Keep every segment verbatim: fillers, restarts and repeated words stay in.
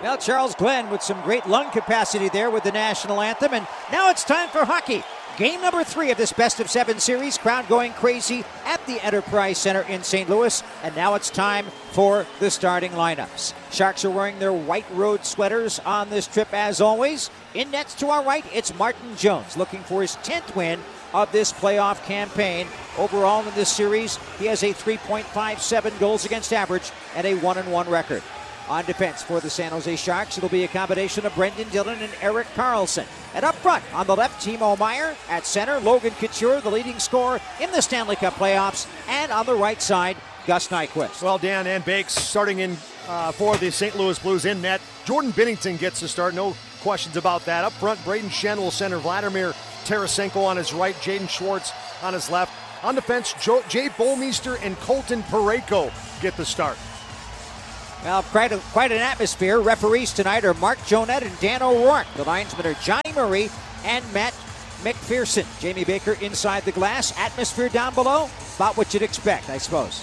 Well, Charles Glenn with some great lung capacity there with the national anthem. And now it's time for hockey. Game number three of this best of seven series. Crowd going crazy at the Enterprise Center in Saint Louis. And now it's time for the starting lineups. Sharks are wearing their white road sweaters on this trip as always. In nets to our right, it's Martin Jones looking for his tenth win of this playoff campaign. Overall in this series, he has a three point five seven goals against average and a one and one record. On defense for the San Jose Sharks, it'll be a combination of Brendan Dillon and Erik Karlsson. And up front, on the left, Timo Meier. At center, Logan Couture, the leading scorer in the Stanley Cup playoffs. And on the right side, Gus Nyquist. Well, Dan and Bakes starting in uh, for the Saint Louis Blues in net. Jordan Binnington gets the start, no questions about that. Up front, Braden Shen will center, Vladimir Tarasenko on his right, Jaden Schwartz on his left. On defense, Joe, Jay Bouwmeester and Colton Parayko get the start. Well, quite, a, quite an atmosphere. Referees tonight are Mark Jonette and Dan O'Rourke. The linesmen are Johnny Murray and Matt McPherson. Jamie Baker inside the glass. Atmosphere down below, about what you'd expect, I suppose.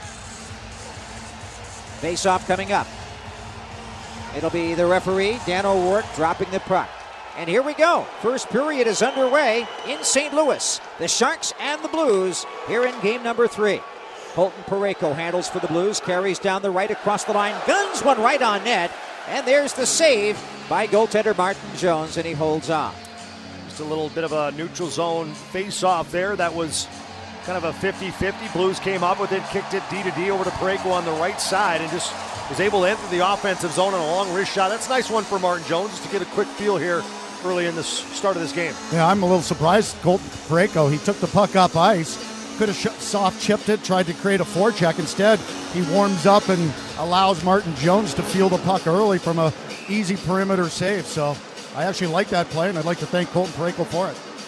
Face-off coming up. It'll be the referee, Dan O'Rourke, dropping the puck. And here we go. First period is underway in Saint Louis. The Sharks and the Blues here in game number three. Colton Parayko handles for the Blues, carries down the right across the line, guns one right on net, and there's the save by goaltender Martin Jones, and he holds on. Just a little bit of a neutral zone face-off there. That was kind of a fifty-fifty. Blues came up with it, kicked it D to D over to Parayko on the right side, and just was able to enter the offensive zone on a long wrist shot. That's a nice one for Martin Jones, just to get a quick feel here early in the start of this game. Yeah, I'm a little surprised. Colton Parayko, he took the puck up ice. Could have sh- soft chipped it, tried to create a forecheck. Instead, he warms up and allows Martin Jones to feel the puck early from a easy perimeter save. So I actually like that play, and I'd like to thank Colton Parayko for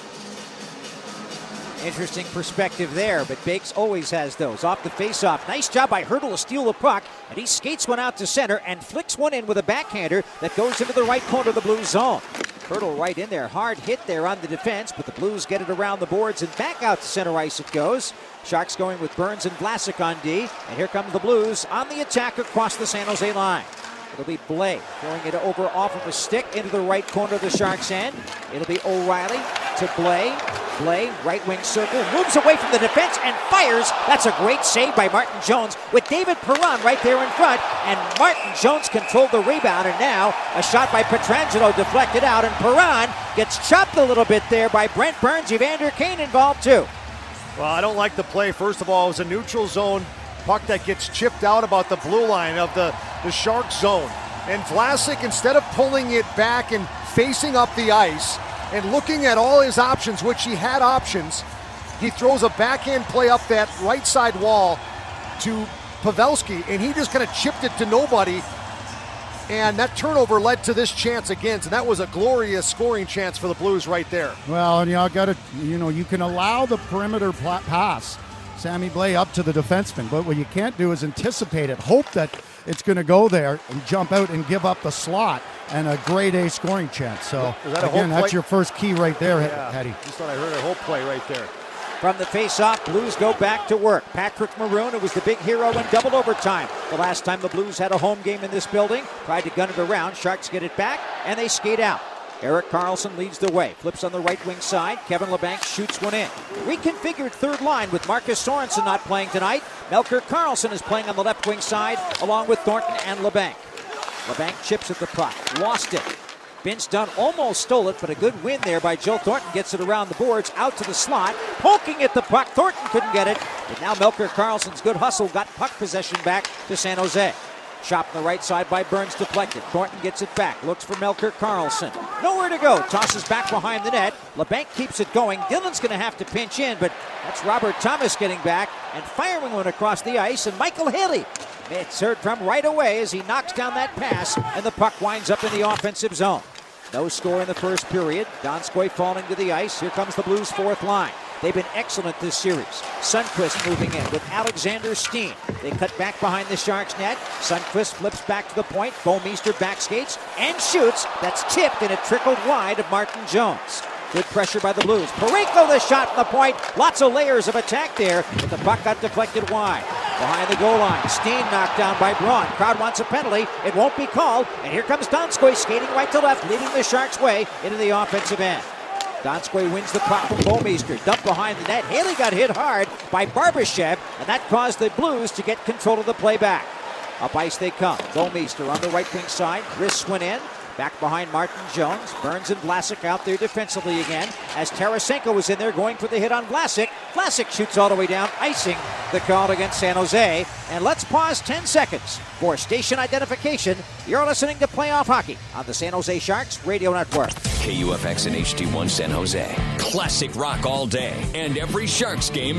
it. Interesting perspective there, but Bakes always has those. Off the face-off. Nice job by Hertl to steal the puck, and he skates one out to center and flicks one in with a backhander that goes into the right corner of the Blues zone. Hertl right in there. Hard hit there on the defense, but the Blues get it around the boards and back out to center ice it goes. Sharks going with Burns and Vlasic on D, and here come the Blues on the attack across the San Jose line. It'll be Blais throwing it over off of a stick into the right corner of the Sharks' end. It'll be O'Reilly to Blais. Blais, right wing circle, moves away from the defense and fires. That's a great save by Martin Jones with David Perron right there in front. And Martin Jones controlled the rebound, and now a shot by Pietrangelo deflected out, and Perron gets chopped a little bit there by Brent Burns. Evander Kane involved too. Well, I don't like the play. First of all, it was a neutral zone puck that gets chipped out about the blue line of the, the Sharks zone. And Vlasic, instead of pulling it back and facing up the ice and looking at all his options, which he had options, he throws a backhand play up that right side wall to Pavelski, and he just kind of chipped it to nobody. And that turnover led to this chance again, so that was a glorious scoring chance for the Blues right there. Well, and you know, got to, you know, you can allow the perimeter pl- pass, Sammy Blais up to the defenseman, but what you can't do is anticipate it, hope that it's going to go there and jump out and give up the slot and a grade A scoring chance. So that again, that's play? your first key right there, yeah, Hetty. Just thought I heard a whole play right there. From the face-off, Blues go back to work. Patrick Maroon, who was the big hero in double overtime. The last time the Blues had a home game in this building, tried to gun it around. Sharks get it back, and they skate out. Erik Karlsson leads the way. Flips on the right wing side. Kevin Labanc shoots one in. Reconfigured third line with Marcus Sorensen not playing tonight. Melker Karlsson is playing on the left wing side along with Thornton and Labanc. Labanc chips at the puck. Lost it. Vince Dunn almost stole it, but a good win there by Joe Thornton. Gets it around the boards, out to the slot. Poking at the puck. Thornton couldn't get it. But now Melker Karlsson's good hustle got puck possession back to San Jose. Shot on the right side by Burns, deflected. Thornton gets it back. Looks for Melker Karlsson. Nowhere to go. Tosses back behind the net. Labanc keeps it going. Dillon's going to have to pinch in, but that's Robert Thomas getting back and firing one across the ice. And Michael Haley, it's heard from right away as he knocks down that pass, and the puck winds up in the offensive zone. No score in the first period. Donskoy falling to the ice. Here comes the Blues' fourth line. They've been excellent this series. Sundqvist moving in with Alexander Steen. They cut back behind the Sharks' net. Sundqvist flips back to the point. Bouwmeester backskates and shoots. That's tipped, and it trickled wide of Martin Jones. Good pressure by the Blues. Parayko the shot from the point. Lots of layers of attack there, but the puck got deflected wide. behind the goal line. Steen knocked down by Braun. Crowd wants a penalty. It won't be called. And here comes Donskoy skating right to left, leading the Sharks' way into the offensive end. Donskoy wins the puck from Bouwmeester. Dumped behind the net. Haley got hit hard by Barbashev, and that caused the Blues to get control of the play back. Up ice they come. Bouwmeester on the right wing side. Wrists went in. Back behind Martin Jones. Burns and Vlasic out there defensively again as Tarasenko was in there going for the hit on Vlasic. Vlasic shoots all the way down, icing the call against San Jose. And let's pause ten seconds for station identification. You're listening to Playoff Hockey on the San Jose Sharks Radio Network. K U F X and H D one San Jose. Classic rock all day and every Sharks game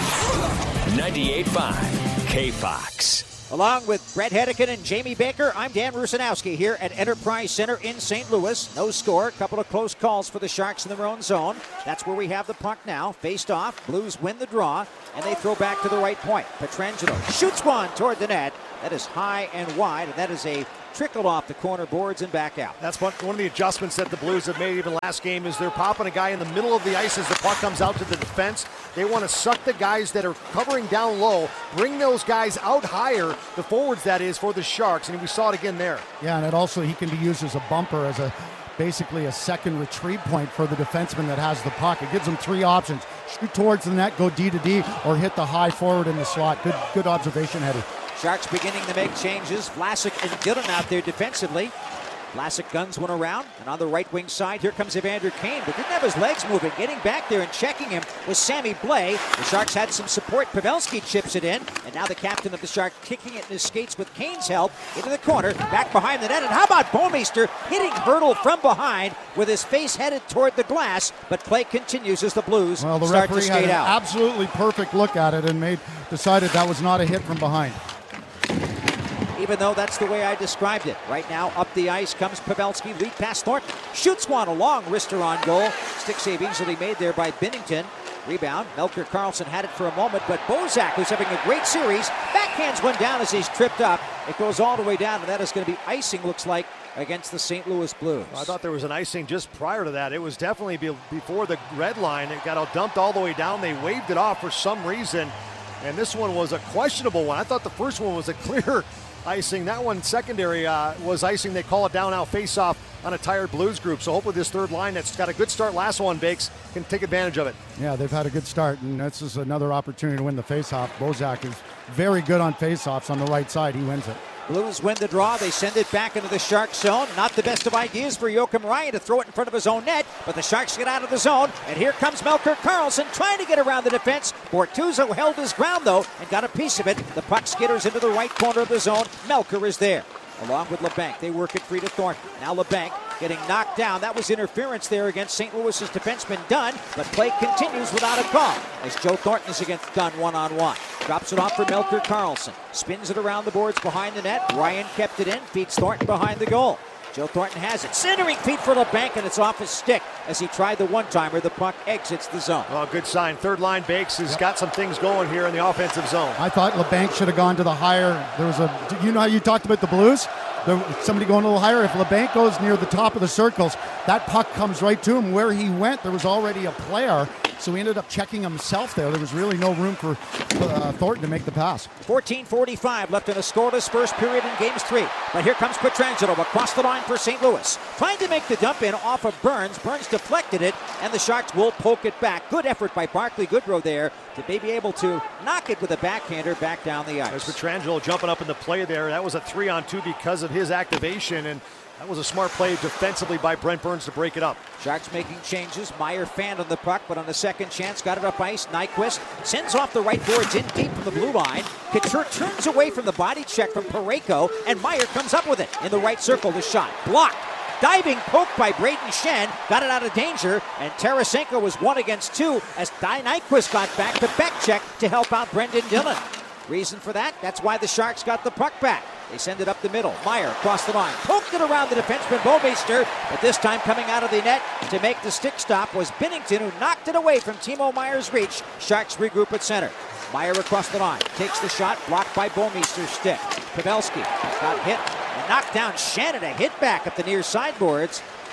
live. ninety-eight point five K Fox. Along with Brett Hedican and Jamie Baker, I'm Dan Rusanowski here at Enterprise Center in Saint Louis. No score, a couple of close calls for the Sharks in their own zone. That's where we have the puck now. Faced off, Blues win the draw, and they throw back to the right point. Pietrangelo shoots one toward the net. That is high and wide, and that is a trickle off the corner boards and back out. That's one, one of the adjustments that the Blues have made even last game is they're popping a guy in the middle of the ice as the puck comes out to the defense. They want to suck the guys that are covering down low, bring those guys out higher, the forwards that is, for the Sharks, and we saw it again there. Yeah, and it also, he can be used as a bumper, as a basically a second retrieve point for the defenseman that has the puck. It gives them three options: shoot towards the net, go D to D, or hit the high forward in the slot. Good, good observation, Eddie. Sharks beginning to make changes. Vlasic and Dillon out there defensively. Vlasic guns one around, and on the right wing side, here comes Evander Kane, but didn't have his legs moving. Getting back there and checking him was Sammy Blais. The Sharks had some support. Pavelski chips it in, and now the captain of the Sharks kicking it in his skates with Kane's help into the corner, back behind the net. And how about Bouwmeester hitting Hurdle from behind with his face headed toward the glass, but play continues as the Blues well, the start to referee skate had an out. Absolutely perfect look at it and made decided that was not a hit from behind. Even though that's the way I described it. Right now, up the ice comes Pavelski, lead pass Thornton. Shoots one, a long wrister on goal. Stick save easily made there by Binnington. Rebound, Melker Karlsson had it for a moment, but Bozak, who's having a great series, backhands one down as he's tripped up. It goes all the way down, and that is going to be icing, looks like, against the Saint Louis Blues. I thought there was an icing just prior to that. It was definitely be before the red line. It got all dumped all the way down. They waved it off for some reason, and this one was a questionable one. I thought the first one was a clear icing. That one secondary uh, was icing. They call it down now, face-off on a tired Blues group. So hopefully this third line that's got a good start last one, Bakes, can take advantage of it. Yeah, they've had a good start, and this is another opportunity to win the face-off. Bozak is very good on face-offs on the right side. He wins it. Blues win the draw. They send it back into the Sharks zone. Not the best of ideas for Joakim Ryan to throw it in front of his own net, but the Sharks get out of the zone, and here comes Melker Karlsson trying to get around the defense. Bortuzzo held his ground, though, and got a piece of it. The puck skitters into the right corner of the zone. Melker is there. Along with LeBanc, they work it free to Thornton. Now LeBanc getting knocked down. That was interference there against Saint Louis's defenseman Dunn, but play continues without a call as Joe Thornton is against Dunn one-on-one. Drops it off for Melker Karlsson. Spins it around the boards behind the net. Ryan kept it in, feeds Thornton behind the goal. Joe Thornton has it. Centering feed for LeBanc, and it's off his stick as he tried the one-timer. The puck exits the zone. Oh, good sign. Third line, Bakes has yep. got some things going here in the offensive zone. I thought LeBanc should have gone to the higher. There was a, you know how you talked about the Blues? There, somebody going a little higher. If LeBanc goes near the top of the circles, that puck comes right to him. Where he went, there was already a player, so he ended up checking himself there. There was really no room for uh, Thornton to make the pass. fourteen forty-five left in a scoreless first period in games three. But here comes Pietrangelo across the line for Saint Louis. Trying to make the dump in off of Burns. Burns deflected it, and the Sharks will poke it back. Good effort by Barclay Goodrow there to be able to knock it with a backhander back down the ice. There's Pietrangelo jumping up in the play there. That was a three on two because of his activation, and that was a smart play defensively by Brent Burns to break it up. Sharks making changes. Meyer fanned on the puck, but on the second chance, got it up ice. Nyquist sends off the right boards in deep from the blue line. Couture turns away from the body check from Parayko, and Meyer comes up with it in the right circle. The shot blocked. Diving poke by Braden Shen, got it out of danger, and Tarasenko was one against two as Di Nyquist got back to back check to help out Brendan Dillon. Reason for that? That's why the Sharks got the puck back. They send it up the middle. Meyer across the line. Poked it around the defenseman Bouwmeester, but this time coming out of the net to make the stick stop was Binnington, who knocked it away from Timo Meyer's reach. Sharks regroup at center. Meyer across the line. Takes the shot, blocked by Bouwmeester's stick. Pavelski got hit and knocked down Shannon. A hit back at the near sideboards.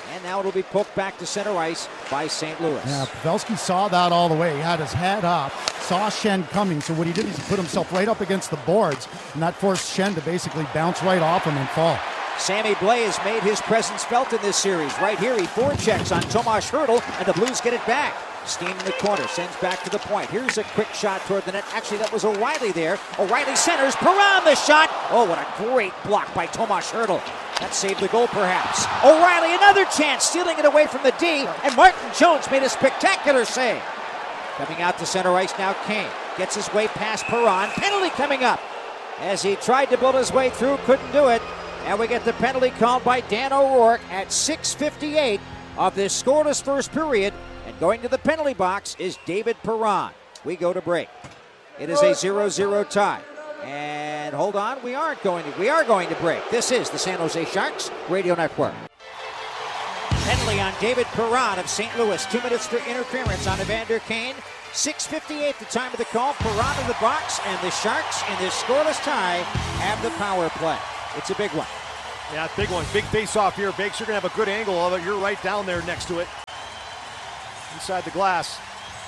And now it'll be poked back to center ice by Saint Louis. Yeah, Pavelski saw that all the way. He had his head up, saw Schenn coming, so what he did is he put himself right up against the boards, and that forced Schenn to basically bounce right off him and fall. Sammy Blais has made his presence felt in this series. Right here, he forechecks on Tomas Hertl, and the Blues get it back. Steen in the corner, sends back to the point. Here's a quick shot toward the net. Actually, that was O'Reilly there. O'Reilly centers. Perron the shot. Oh, what a great block by Tomas Hertl. That saved the goal, perhaps. O'Reilly, another chance, stealing it away from the D, and Martin Jones made a spectacular save. Coming out to center ice now, Kane gets his way past Perron. Penalty coming up. As he tried to build his way through, couldn't do it. And we get the penalty called by Dan O'Rourke at six fifty-eight of this scoreless first period. And going to the penalty box is David Perron. We go to break. It is a zero zero tie. And hold on, we aren't going to. We are going to break. This is the San Jose Sharks Radio Network. Penalty on David Perron of Saint Louis. Two minutes for interference on Evander Kane. six fifty-eight the time of the call. Perron in the box, and the Sharks in this scoreless tie have the power play. It's a big one. Yeah, big one. Big face-off here. Bakes, you're going to have a good angle of it. You're right down there next to it. Inside the glass.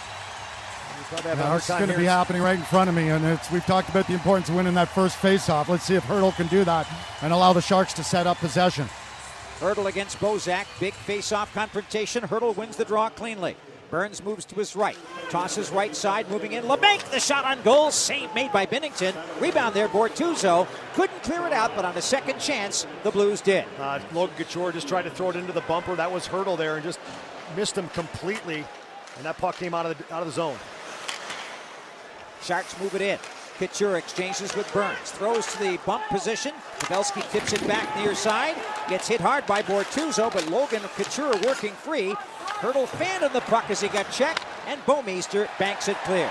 Yeah, it's going to be happening right in front of me, and it's, we've talked about the importance of winning that first face-off. Let's see if Hertl can do that and allow the Sharks to set up possession. Hertl against Bozak. Big face-off confrontation. Hertl wins the draw cleanly. Burns moves to his right. Tosses right side, moving in. LeBanc, the shot on goal. Save made by Binnington. Rebound there, Bortuzzo. Couldn't clear it out, but on a second chance, the Blues did. Uh, Logan Couture just tried to throw it into the bumper. That was Hertl there and just missed him completely. And that puck came out of the, out of the zone. Sharks move it in. Couture exchanges with Burns. Throws to the bump position. Pavelski tips it back near side. Gets hit hard by Bortuzzo, but Logan Couture working free. Hertl fanned on the puck as he got checked, and Bouwmeester banks it clear.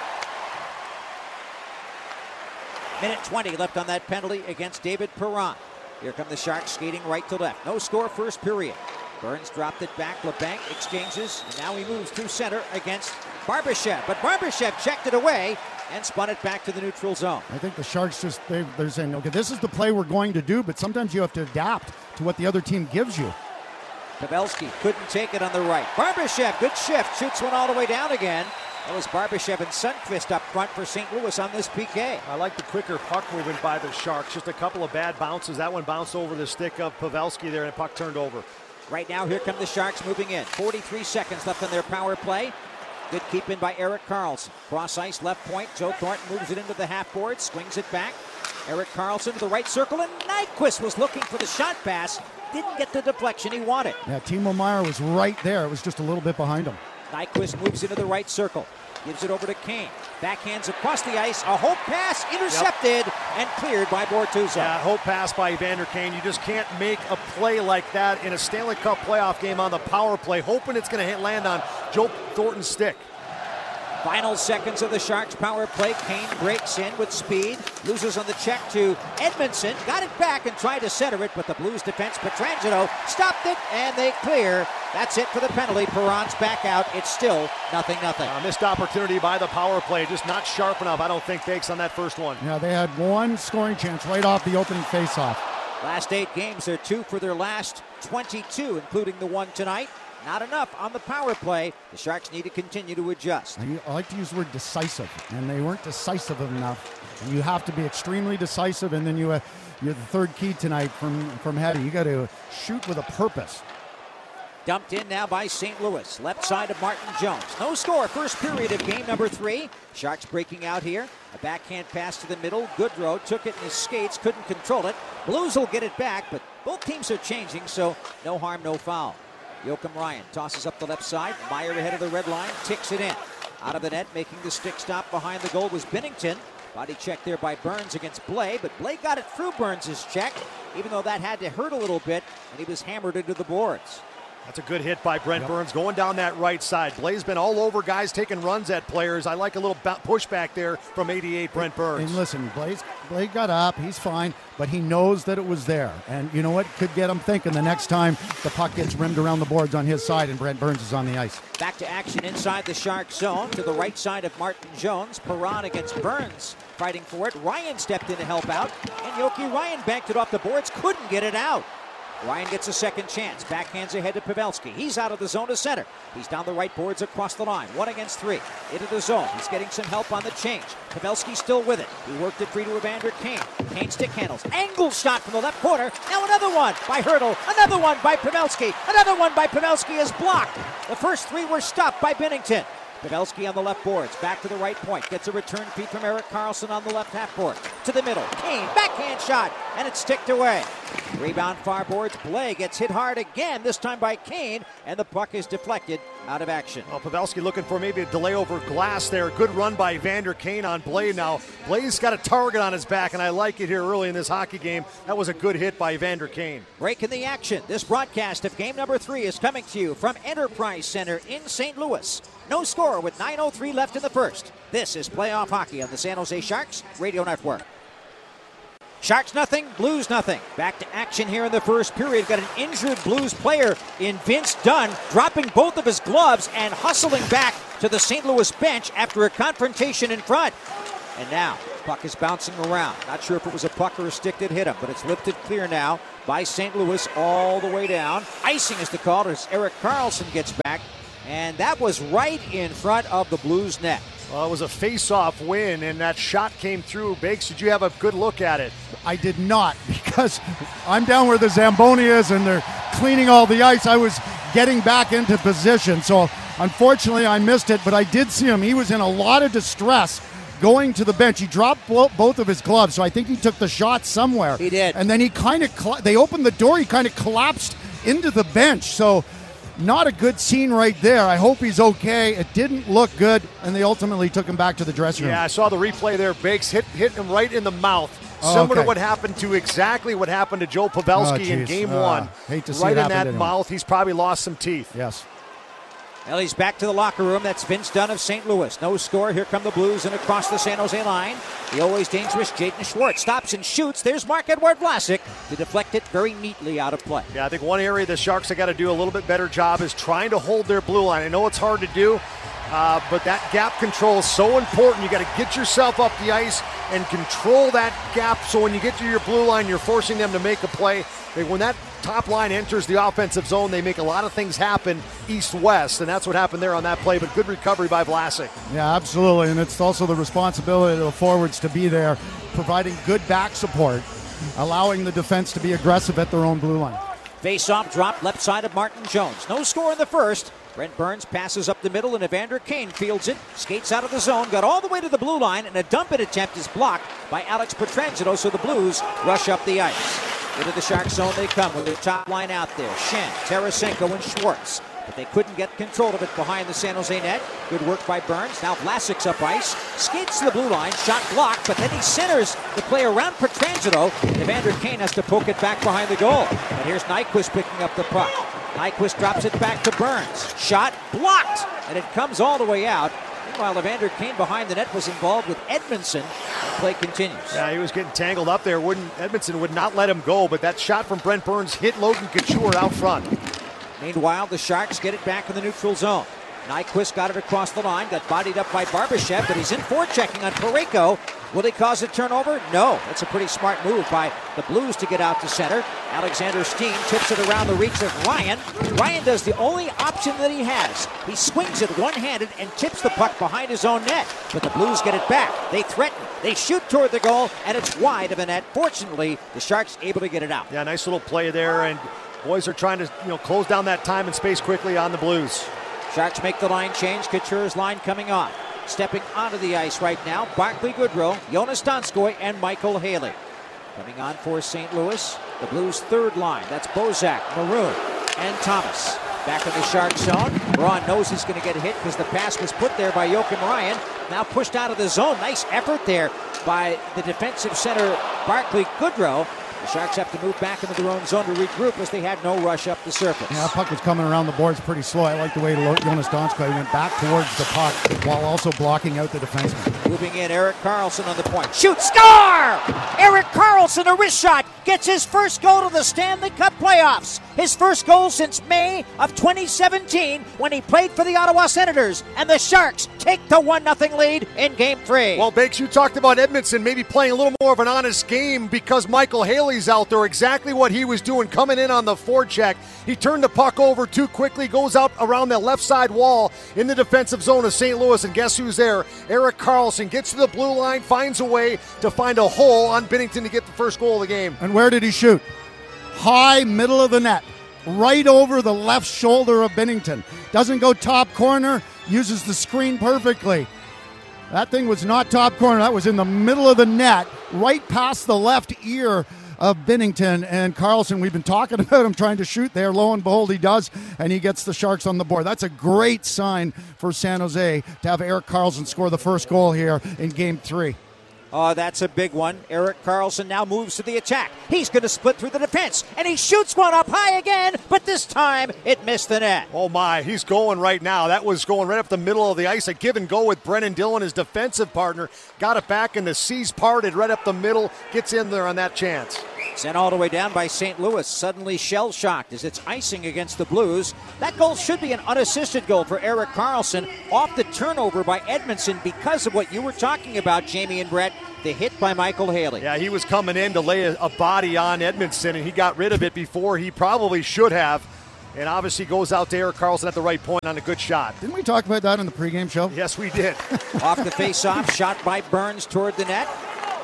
Minute twenty left on that penalty against David Perron. Here come the Sharks skating right to left. No score first period. Burns dropped it back. LeBanc exchanges, and now he moves through center against Barbashev. But Barbashev checked it away and spun it back to the neutral zone. I think the Sharks just, they, they're saying, okay, this is the play we're going to do, but sometimes you have to adapt to what the other team gives you. Pavelski couldn't take it on the right. Barbashev, good shift, shoots one all the way down again. That was Barbashev and Sundqvist up front for Saint Louis on this P K. I like the quicker puck movement by the Sharks. Just a couple of bad bounces. That one bounced over the stick of Pavelski there, and the puck turned over. Right now, here come the Sharks moving in. forty-three seconds left on their power play. Good keep in by Erik Karlsson. Cross ice, left point. Joe Thornton moves it into the half board, swings it back. Erik Karlsson to the right circle, and Nyquist was looking for the shot pass. Didn't get the deflection he wanted. Yeah, Timo Meier was right there. It was just a little bit behind him. Nyquist moves into the right circle. Gives it over to Kane. Backhands across the ice. A hope pass intercepted yep. and cleared by Bortuzzo. Yeah, hope pass by Evander Kane. You just can't make a play like that in a Stanley Cup playoff game on the power play, hoping it's going to hit land on Joe Thornton's stick. Final seconds of the Sharks power play. Kane breaks in with speed. Loses on the check to Edmondson. Got it back and tried to center it, but the Blues defense, Pietrangelo, stopped it, and they clear. That's it for the penalty. Perron's back out. It's still nothing, nothing. Uh, missed opportunity by the power play. Just not sharp enough, I don't think, Bakes, on that first one. Yeah, they had one scoring chance right off the opening faceoff. Last eight games, they're two for their last twenty-two, including the one tonight. Not enough on the power play. The Sharks need to continue to adjust. I like to use the word decisive, and they weren't decisive enough. And you have to be extremely decisive, and then you, uh, you're the third key tonight from, from Hetty. You got to shoot with a purpose. Dumped in now by Saint Louis. Left side of Martin Jones. No score. First period of game number three. Sharks breaking out here. A backhand pass to the middle. Goodrow took it in his skates. Couldn't control it. Blues will get it back, but both teams are changing, so no harm, no foul. Joakim Ryan tosses up the left side. Meier ahead of the red line. Ticks it in. Out of the net, making the stick stop behind the goal was Binnington. Body check there by Burns against Blais, but Blais got it through Burns' check, even though that had to hurt a little bit, and he was hammered into the boards. That's a good hit by Brent yep. Burns going down that right side. Blais been all over guys taking runs at players. I like a little pushback there from eighty-eight, Brent Burns. And listen, Blais, Blais got up. He's fine, but he knows that it was there. And you know what? Could get him thinking the next time the puck gets rimmed around the boards on his side and Brent Burns is on the ice. Back to action inside the Shark zone to the right side of Martin Jones. Perron against Burns fighting for it. Ryan stepped in to help out, and Yoki Ryan banked it off the boards. Couldn't get it out. Ryan gets a second chance. Backhands ahead to Pavelski. He's out of the zone to center. He's down the right boards across the line. One against three. Into the zone. He's getting some help on the change. Pavelski still with it. He worked it free to Evander Kane. Kane stick handles. Angle shot from the left corner. Now another one by Hurdle. Another one by Pavelski. Another one by Pavelski is blocked. The first three were stopped by Binnington. Pavelski on the left boards, back to the right point, gets a return feed from Erik Karlsson on the left half board. To the middle, Kane, backhand shot, and it's ticked away. Rebound far boards, Blais gets hit hard again, this time by Kane, and the puck is deflected out of action. Well, Pavelski looking for maybe a delay over glass there. Good run by Evander Kane on Blais now. Blais got a target on his back, and I like it here early in this hockey game. That was a good hit by Evander Kane. Break in the action. This broadcast of game number three is coming to you from Enterprise Center in Saint Louis. No score with nine oh three left in the first. This is playoff hockey on the San Jose Sharks Radio Network. Sharks nothing, Blues nothing. Back to action here in the first period. Got an injured Blues player in Vince Dunn, dropping both of his gloves and hustling back to the Saint Louis bench after a confrontation in front. And now, puck is bouncing around. Not sure if it was a puck or a stick that hit him, but it's lifted clear now by Saint Louis all the way down. Icing is the call as Erik Karlsson gets back. And that was right in front of the Blues net. Well, it was a face-off win, and that shot came through. Bakes, did you have a good look at it? I did not, because I'm down where the Zamboni is, and they're cleaning all the ice. I was getting back into position, so unfortunately I missed it, but I did see him. He was in a lot of distress going to the bench. He dropped both of his gloves, so I think he took the shot somewhere. He did. And then he kind of, cl- they opened the door, he kind of collapsed into the bench, so not a good scene right there. I hope he's okay. It didn't look good, and they ultimately took him back to the dressing room. Yeah, I saw the replay there. Bakes hit, hit him right in the mouth. Oh, Similar okay. to what happened to exactly what happened to Joe Pavelski oh, in game uh, one. Hate to see right it in that anyway. mouth. He's probably lost some teeth. Yes. Well, he's back to the locker room. That's Vince Dunn of Saint Louis. No score. Here come the Blues and across the San Jose line. The always dangerous Jaden Schwartz stops and shoots. There's Marc-Edouard Vlasic to deflect it very neatly out of play. Yeah, I think one area the Sharks have got to do a little bit better job is trying to hold their blue line. I know it's hard to do, uh, but that gap control is so important. You got to get yourself up the ice and control that gap so when you get to your blue line, you're forcing them to make a play. When that top line enters the offensive zone, they make a lot of things happen east-west, and that's what happened there on that play, but good recovery by Vlasic. Yeah, absolutely, and it's also the responsibility of the forwards to be there, providing good back support, allowing the defense to be aggressive at their own blue line. Face-off drop left side of Martin Jones. No score in the first. Brent Burns passes up the middle, and Evander Kane fields it, skates out of the zone, got all the way to the blue line, and a dump-it attempt is blocked by Alex Pietrangelo, so the Blues rush up the ice. Into the Sharks zone they come with their top line out there. Schenn, Tarasenko, and Schwartz. But they couldn't get control of it behind the San Jose net. Good work by Burns. Now Vlasic's up ice. Skates to the blue line. Shot blocked, but then he centers the play around Pietrangelo. Evander Kane has to poke it back behind the goal. And here's Nyquist picking up the puck. Nyquist drops it back to Burns. Shot blocked, and it comes all the way out. Meanwhile, Evander Kane behind the net was involved with Edmondson. The play continues. Yeah, he was getting tangled up there. Wouldn't Edmondson would not let him go, but that shot from Brent Burns hit Logan Couture out front. Meanwhile, the Sharks get it back in the neutral zone. Nyquist got it across the line, got bodied up by Barbashev, but he's in forechecking on Parayko. Will he cause a turnover? No. That's a pretty smart move by the Blues to get out to center. Alexander Steen tips it around the reach of Ryan. Ryan does the only option that he has. He swings it one-handed and tips the puck behind his own net. But the Blues get it back. They threaten. They shoot toward the goal, and it's wide of the net. Fortunately, the Sharks able to get it out. Yeah, nice little play there, and boys are trying to you know close down that time and space quickly on the Blues. Sharks make the line change. Couture's line coming on. Stepping onto the ice right now, Barclay Goodrow, Jonas Donskoy, and Michael Haley. Coming on for Saint Louis, the Blues' third line. That's Bozak, Maroon, and Thomas. Back in the Shark zone. Braun knows he's going to get hit because the pass was put there by Joakim Ryan. Now pushed out of the zone. Nice effort there by the defensive center, Barclay Goodrow. The Sharks have to move back into their own zone to regroup as they had no rush up the surface. Yeah, puck was coming around the boards pretty slow. I like the way Jonas Donskoy went back towards the puck while also blocking out the defenseman. Moving in, Erik Karlsson on the point. Shoot, score! Erik Karlsson, a wrist shot. gets his first goal to the Stanley Cup playoffs. His first goal since May of twenty seventeen when he played for the Ottawa Senators. And the Sharks take the one nothing lead in Game three. Well, Bakes, you talked about Edmondson maybe playing a little more of an honest game because Michael Haley's out there. Exactly what he was doing, coming in on the forecheck. He turned the puck over too quickly, goes out around the left side wall in the defensive zone of Saint Louis, and guess who's there? Erik Karlsson gets to the blue line, finds a way to find a hole on Binnington to get the first goal of the game. And where did he shoot? High middle of the net, right over the left shoulder of Binnington. Doesn't go top corner, uses the screen perfectly. That thing was not top corner. That was in the middle of the net, right past the left ear of Binnington. And Karlsson, we've been talking about him trying to shoot there. Lo and behold, he does, and he gets the Sharks on the board. That's a great sign for San Jose to have Erik Karlsson score the first goal here in Game three. Oh, that's a big one. Erik Karlsson now moves to the attack. He's going to split through the defense, and he shoots one up high again, but this time it missed the net. Oh, my. He's going right now. That was going right up the middle of the ice. A give and go with Brennan Dillon, his defensive partner. Got it back, and the C's parted right up the middle. Gets in there on that chance. Sent all the way down by Saint Louis, suddenly shell-shocked as it's icing against the Blues. That goal should be an unassisted goal for Erik Karlsson off the turnover by Edmondson because of what you were talking about, Jamie and Brett, the hit by Michael Haley. Yeah, he was coming in to lay a, a body on Edmondson, and he got rid of it before he probably should have. And obviously goes out to Erik Karlsson at the right point on a good shot. Didn't we talk about that in the pregame show? Yes, we did. Off the face-off, shot by Burns toward the net.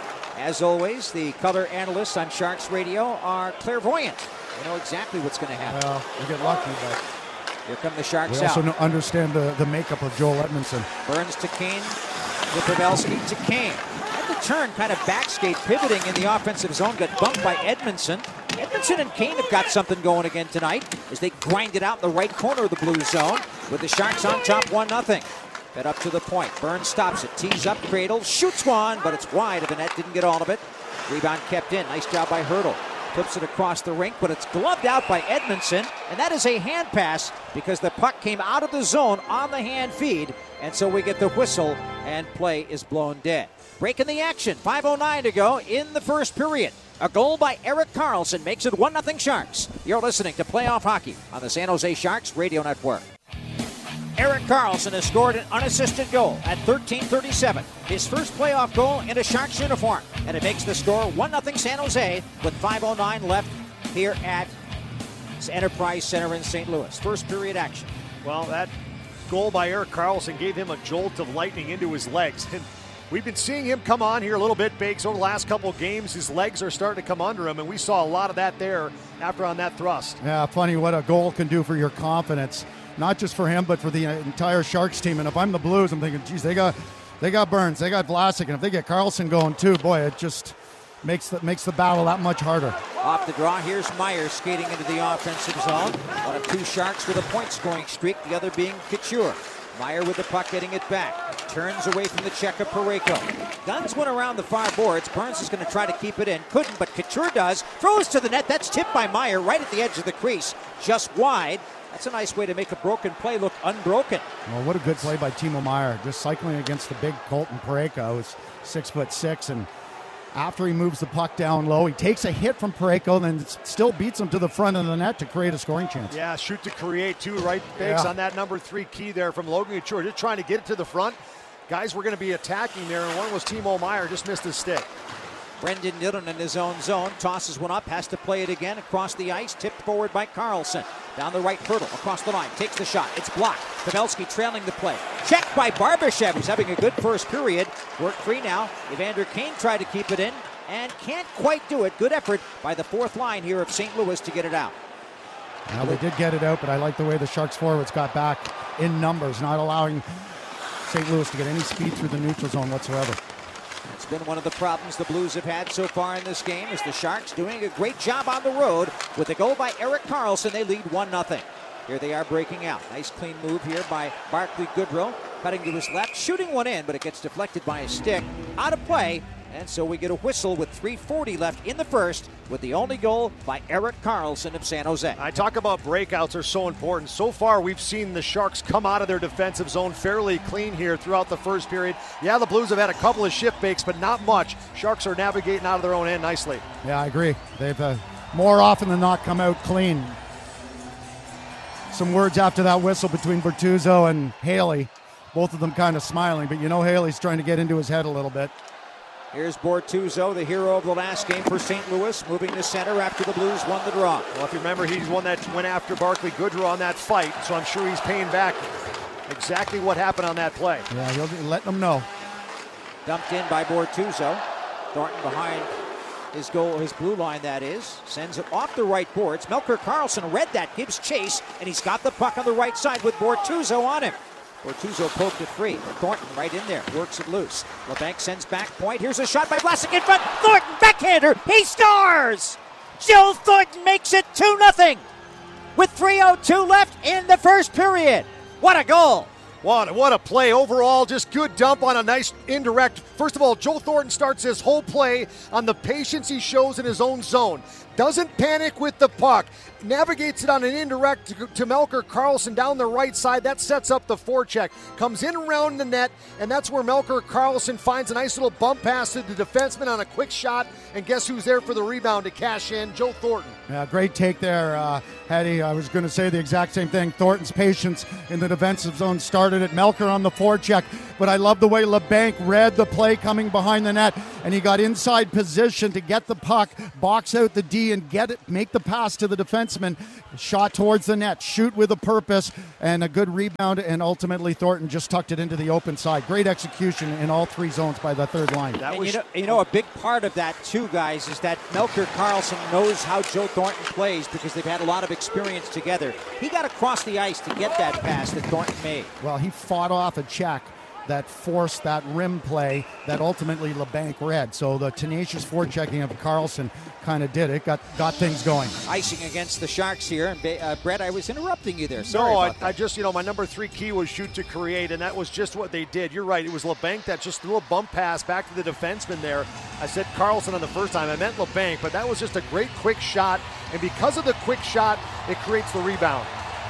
As always, the color analysts on Sharks Radio are clairvoyant. They know exactly what's going to happen. Well, we get lucky, but here come the Sharks we also out. know, understand the, the makeup of Joel Edmondson. Burns to Kane, to Pavelski to Kane. At the turn, kind of backskate, pivoting in the offensive zone, got bumped by Edmondson. Edmondson and Kane have got something going again tonight as they grind it out in the right corner of the blue zone with the Sharks on top one nothing. Fed up to the point. Burns stops it. Tees up, cradle, shoots one, but it's wide of the net. Didn't get all of it. Rebound kept in. Nice job by Hurdle. Flips it across the rink, but it's gloved out by Edmondson. And that is a hand pass because the puck came out of the zone on the hand feed. And so we get the whistle and play is blown dead. Breaking the action. five oh nine to go in the first period. A goal by Erik Karlsson makes it one nothing Sharks. You're listening to Playoff Hockey on the San Jose Sharks Radio Network. Erik Karlsson has scored an unassisted goal at thirteen thirty-seven. His first playoff goal in a Sharks uniform. And it makes the score one nothing San Jose with five oh nine left here at Enterprise Center in Saint Louis. First period action. Well, that goal by Erik Karlsson gave him a jolt of lightning into his legs. And we've been seeing him come on here a little bit, Bakes, over the last couple of games. His legs are starting to come under him, and we saw a lot of that there after on that thrust. Yeah, funny what a goal can do for your confidence. Not just for him, but for the entire Sharks team. And if I'm the Blues, I'm thinking, geez, they got they got Burns, they got Vlasic, and if they get Karlsson going too, boy, it just makes the, makes the battle that much harder. Off the draw, here's Myers skating into the offensive zone. One of two Sharks with a point-scoring streak, the other being Couture. Meyer with the puck getting it back. Turns away from the check of Parayko. Guns went around the far boards. Burns is going to try to keep it in. Couldn't, but Couture does. Throws to the net. That's tipped by Meyer right at the edge of the crease. Just wide. That's a nice way to make a broken play look unbroken. Well, what a good play by Timo Meyer. Just cycling against the big Colton Parayko, who's six foot six, and after he moves the puck down low, he takes a hit from Parayko, then still beats him to the front of the net to create a scoring chance. Yeah, shoot to create too, right, Bakes, yeah. on that number three key there from Logan Couture. Just trying to get it to the front. Guys were going to be attacking there, and one was Timo Meyer, just missed his stick. Brendan Dillon in his own zone, tosses one up, has to play it again across the ice, tipped forward by Karlsson. Down the right, Hurdle across the line, takes the shot, it's blocked. Pavelski trailing the play. Checked by Barbashev, who's having a good first period. Work free now. Evander Kane tried to keep it in and can't quite do it. Good effort by the fourth line here of Saint Louis to get it out. Now they did get it out, but I like the way the Sharks forwards got back in numbers, not allowing Saint Louis to get any speed through the neutral zone whatsoever. It's been one of the problems the Blues have had so far in this game, is the Sharks doing a great job on the road. With a goal by Erik Karlsson, they lead one nothing. Here they are breaking out. Nice clean move here by Barclay Goodrow. Cutting to his left, shooting one in, but it gets deflected by a stick. Out of play, And so we get a whistle with three forty left in the first, with the only goal by Erik Karlsson of San Jose. I talk about breakouts are so important. So far, we've seen the Sharks come out of their defensive zone fairly clean here throughout the first period. Yeah, the Blues have had a couple of shift bakes, but not much. Sharks are navigating out of their own end nicely. Yeah, I agree. They've uh, more often than not come out clean. Some words after that whistle between Bortuzzo and Haley. Both of them kind of smiling, but you know Haley's trying to get into his head a little bit. Here's Bortuzzo, the hero of the last game for Saint Louis, moving to center after the Blues won the draw. Well, if you remember, he's one that went after Barclay Goodrow on that fight, so I'm sure he's paying back exactly what happened on that play. Yeah, he'll be letting them know. Dumped in by Bortuzzo. Thornton behind his goal, his blue line, that is. Sends it off the right boards. Melker Karlsson read that, gives chase, and he's got the puck on the right side with Bortuzzo on him. Bortuzzo poked it free. Thornton right in there, works it loose. LeBanc sends back point. Here's a shot by Vlasic in front. Thornton, backhander, he scores! Joe Thornton makes it two nothing with three oh two left in the first period. What a goal! What, what a play overall. Just good dump on a nice indirect. First of all, Joe Thornton starts his whole play on the patience he shows in his own zone. Doesn't panic with the puck. Navigates it on an indirect to, to Melker Karlsson down the right side. That sets up the forecheck. Comes in around the net, and that's where Melker Karlsson finds a nice little bump pass to the defenseman on a quick shot. And guess who's there for the rebound to cash in? Joe Thornton. Yeah, great take there, uh, Hetty. I was going to say the exact same thing. Thornton's patience in the defensive zone started at Melker on the forecheck, but I love the way LeBanc read the play coming behind the net, and he got inside position to get the puck, box out the D, and get it, make the pass to the defenseman. Shot towards the net, shoot with a purpose, and a good rebound, and ultimately Thornton just tucked it into the open side. Great execution in all three zones by the third line. That and was, you, know, you know, a big part of that too, guys, is that Melker Karlsson knows how Joe Thornton plays because they've had a lot of experience together. He got across the ice to get that pass that Thornton made. Well, he fought off a check that forced that rim play that ultimately LeBanc read. So the tenacious forechecking of Karlsson kind of did it, got got things going. Icing against the Sharks here. And uh, Brett, I was interrupting you there. Sorry no, about I, I just, you know, my number three key was shoot to create, and that was just what they did. You're right. It was LeBanc that just threw a bump pass back to the defenseman there. I said Karlsson on the first time. I meant LeBanc, but that was just a great quick shot. And because of the quick shot, it creates the rebound.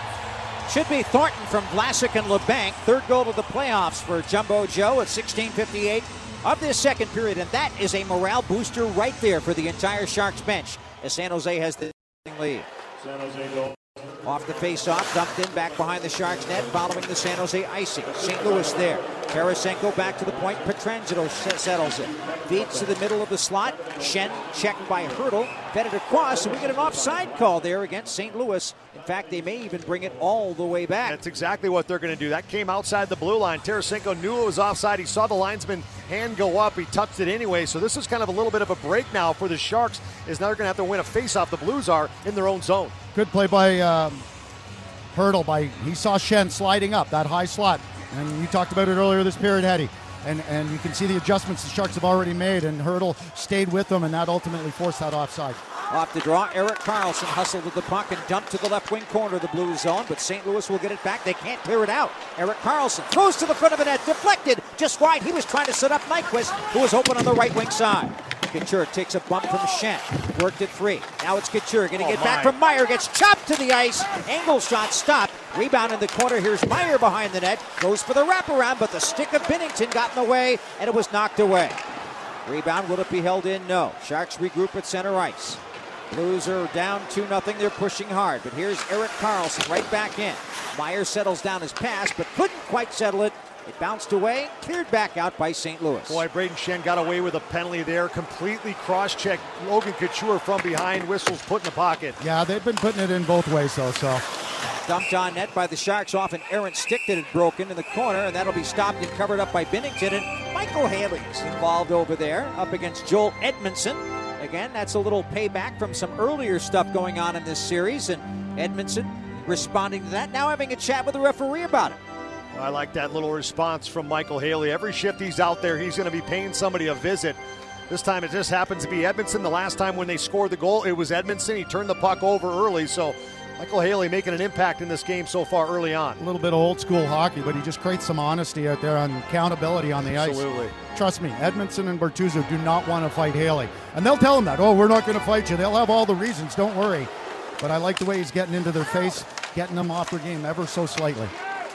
Should be Thornton from Vlasic and LeBanc. Third goal of the playoffs for Jumbo Joe at sixteen fifty-eight of this second period. And that is a morale booster right there for the entire Sharks bench as San Jose has the lead. San Jose goal. Off the face-off, dumped in back behind the Sharks net following the San Jose icing. Saint Louis there. Tarasenko back to the point. Pietrangelo settles it. Feeds to the middle of the slot. Schenn checked by Hurdle. Fed it across, and we get an offside call there against Saint Louis. In fact, they may even bring it all the way back. That's exactly what they're going to do. That came outside the blue line. Tarasenko knew it was offside. He saw the linesman hand go up. He touched it anyway. So this is kind of a little bit of a break now for the Sharks, is now they're going to have to win a face-off. The Blues are in their own zone. Good play by um, Hurdle. By he saw Schenn sliding up that high slot, and you talked about it earlier this period, Hetty. And and you can see the adjustments the Sharks have already made, and Hurdle stayed with them, and that ultimately forced that offside. Off the draw, Erik Karlsson hustled with the puck and dumped to the left wing corner of the Blues zone, but Saint Louis will get it back. They can't clear it out. Erik Karlsson throws to the front of the net, deflected just wide. He was trying to set up Nyquist, who was open on the right wing side. Couture takes a bump from Schenn. Worked it free. Now it's Couture getting oh it back my. from Meyer. Gets chopped to the ice. Angle shot stopped. Rebound in the corner. Here's Meyer behind the net. Goes for the wraparound, but the stick of Binnington got in the way, and it was knocked away. Rebound, will it be held in? No. Sharks regroup at center ice. Blues are down two nothing. They're pushing hard, but here's Erik Karlsson right back in. Meyer settles down his pass, but couldn't quite settle it. It bounced away, cleared back out by Saint Louis. Boy, Brayden Schenn got away with a penalty there. Completely cross-checked Logan Couture from behind. Whistles put in the pocket. Yeah, they've been putting it in both ways, though, so. Dumped on net by the Sharks off an errant stick that had broken in the corner, and that'll be stopped and covered up by Binnington. And Michael Haley's involved over there up against Joel Edmondson. Again, that's a little payback from some earlier stuff going on in this series, and Edmondson responding to that, now having a chat with the referee about it. I like that little response from Michael Haley. Every shift he's out there, he's going to be paying somebody a visit. This time it just happens to be Edmondson. The last time when they scored the goal, it was Edmondson. He turned the puck over early, so Michael Haley making an impact in this game so far early on. A little bit of old school hockey, but he just creates some honesty out there on accountability on the ice. Absolutely. Trust me, Edmondson and Bertuzzo do not want to fight Haley. And they'll tell him that, oh, we're not going to fight you. They'll have all the reasons, don't worry. But I like the way he's getting into their face, getting them off their game ever so slightly.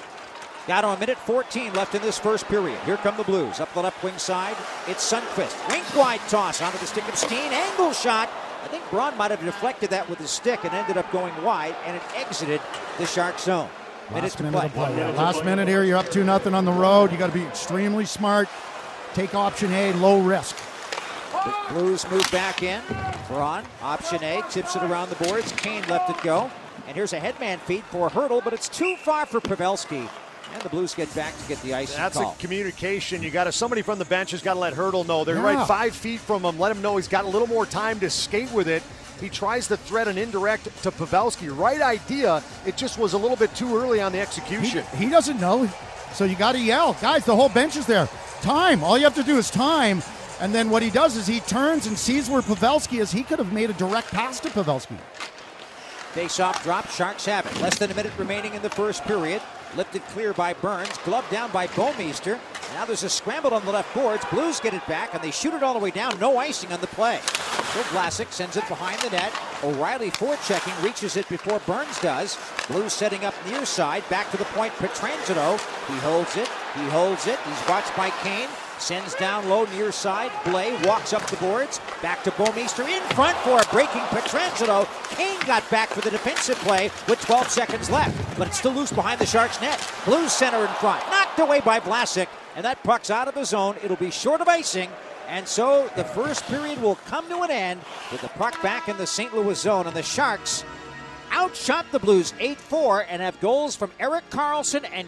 Got a minute fourteen left in this first period. Here come the Blues. Up the left wing side, it's Sundqvist. Rink wide toss onto the stick of Steen. Angle shot. I think Braun might have deflected that with his stick and ended up going wide, and it exited the Shark zone. Last minute to play. Yeah. Last minute here, you're up two nothing on the road. You got to be extremely smart. Take option A, low risk. The Blues move back in. Braun, option A, tips it around the boards. Kane left it go. And here's a headman feed for Hurdle, but it's too far for Pavelski. And the Blues get back to get the ice. That's call. a communication. You got to somebody from the bench has got to let Hurdle know. They're Yeah. right five feet from him. Let him know he's got a little more time to skate with it. He tries to thread an indirect to Pavelski. Right idea. It just was a little bit too early on the execution. He, he doesn't know, so you got to yell. Guys, the whole bench is there. Time. All you have to do is time. And then what he does is he turns and sees where Pavelski is. He could have made a direct pass to Pavelski. Face-off drop. Sharks have it. Less than a minute remaining in the first period. Lifted clear by Burns. Gloved down by Bouwmeester. Now there's a scramble on the left boards. Blues get it back, and they shoot it all the way down. No icing on the play. So Vlasic sends it behind the net. O'Reilly forechecking, reaches it before Burns does. Blues setting up near side. Back to the point, Pietrangelo. He holds it. He holds it. He's watched by Kane. Sends down low near side. Blais walks up the boards. Back to Bouwmeester in front for a breaking Pietrangelo. Kane got back for the defensive play with twelve seconds left, but it's still loose behind the Sharks' net. Blues center in front. Knocked away by Vlasic, and that puck's out of the zone. It'll be short of icing, and so the first period will come to an end with the puck back in the Saint Louis zone, and the Sharks outshot the Blues eight four and have goals from Erik Karlsson and